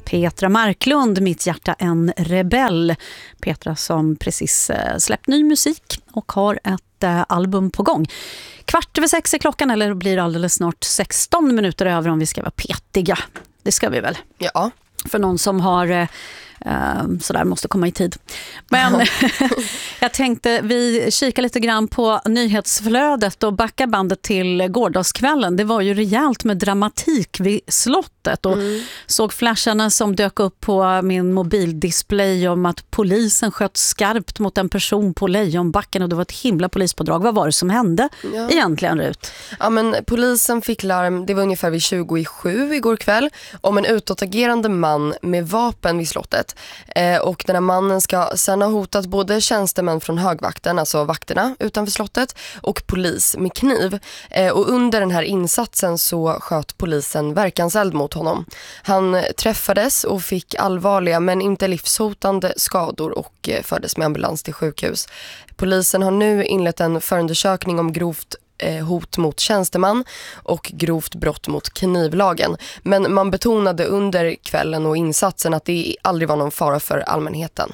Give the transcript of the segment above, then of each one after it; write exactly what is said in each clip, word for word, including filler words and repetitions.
Petra Marklund, Mitt hjärta en rebell. Petra som precis släppt ny musik och har ett äh, album på gång. Kvart över sex är klockan, eller blir alldeles snart sexton minuter över om vi ska vara petiga. Det ska vi väl? Ja. För någon som har... Uh, så där måste komma i tid. Men jag tänkte vi kika lite grann på nyhetsflödet och backa bandet till gårdagskvällen. Det var ju rejält med dramatik vid slottet och mm. såg flasharna som dök upp på min mobildisplay om att polisen sköt skarpt mot en person på Lejonbacken och det var ett himla polispådrag. Vad var det som hände ja. egentligen, Rut? Ja, men polisen fick larm, det var ungefär vid tjugo i sju igår kväll, om en utåtagerande man med vapen vid slottet. Eh, och den här mannen ska sedan ha hotat både tjänstemän från högvakten, alltså vakterna utanför slottet, och polis med kniv. Eh, och under den här insatsen så sköt polisen verkanseld mot honom. Han träffades och fick allvarliga men inte livshotande skador och eh, fördes med ambulans till sjukhus. Polisen har nu inlett en förundersökning om grovt hot mot tjänsteman och grovt brott mot knivlagen. Men man betonade under kvällen och insatsen att det aldrig var någon fara för allmänheten.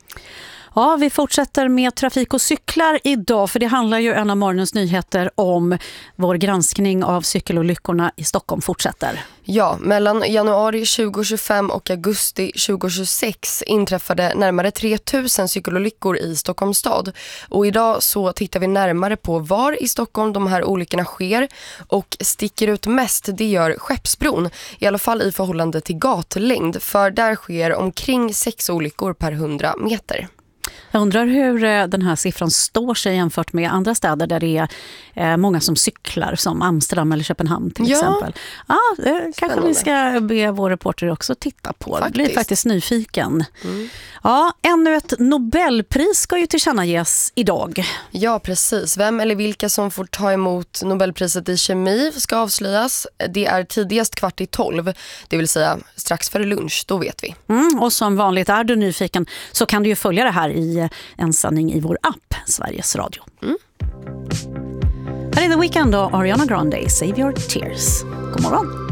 Ja, vi fortsätter med trafik och cyklar idag, för det handlar ju en av morgonens nyheter om vår granskning av cykelolyckorna i Stockholm fortsätter. Ja, mellan januari tjugo tjugofem och augusti tjugo tjugosex inträffade närmare tre tusen cykelolyckor i Stockholms stad. Och idag så tittar vi närmare på var i Stockholm de här olyckorna sker, och sticker ut mest det gör Skeppsbron, i alla fall i förhållande till gatlängd, för där sker omkring sex olyckor per hundra meter. Jag undrar hur den här siffran står sig jämfört med andra städer där det är många som cyklar, som Amsterdam eller Köpenhamn till ja. exempel. Ja, det kanske vi ska be vår reporter också titta på. Faktiskt. Jag blir faktiskt nyfiken. Mm. Ja, ännu ett Nobelpris ska ju tillkännages idag. Ja, precis. Vem eller vilka som får ta emot Nobelpriset i kemi ska avslöjas. Det är tidigast kvart i tolv, det vill säga strax före lunch, då vet vi. Mm, och som vanligt, är du nyfiken så kan du ju följa det här i en sanning i vår app, Sveriges Radio. Mm. Här är The Weeknd och Ariana Grande, Save Your Tears. God morgon!